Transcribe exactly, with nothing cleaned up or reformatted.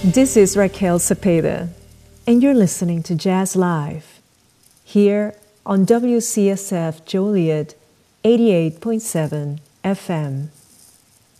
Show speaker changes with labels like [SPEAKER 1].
[SPEAKER 1] This is Raquel Cepeda, and you're listening to Jazz Live, here on W C S F Joliet eighty-eight point seven F M.